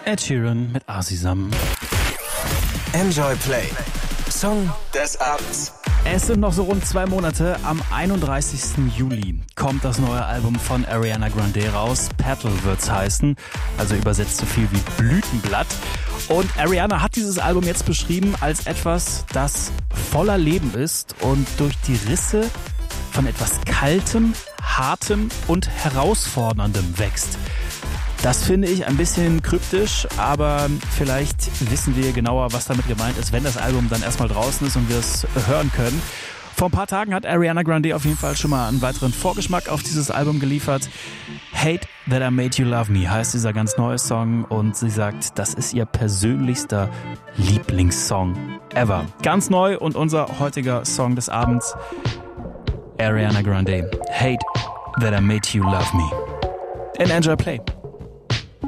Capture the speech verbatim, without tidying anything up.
Ed Sheeran mit Asisam. Enjoy Play. Song des Abends. Es sind noch so rund zwei Monate. Am einunddreißigsten Juli kommt das neue Album von Ariana Grande raus. Petal wird's heißen, also übersetzt so viel wie Blütenblatt. Und Ariana hat dieses Album jetzt beschrieben als etwas, das voller Leben ist und durch die Risse von etwas Kaltem, Hartem und Herausforderndem wächst. Das finde ich ein bisschen kryptisch, aber vielleicht wissen wir genauer, was damit gemeint ist, wenn das Album dann erstmal draußen ist und wir es hören können. Vor ein paar Tagen hat Ariana Grande auf jeden Fall schon mal einen weiteren Vorgeschmack auf dieses Album geliefert. Hate That I Made You Love Me heißt dieser ganz neue Song und sie sagt, das ist ihr persönlichster Lieblingssong ever. Ganz neu und unser heutiger Song des Abends, Ariana Grande, Hate That I Made You Love Me. In Enjoy Play.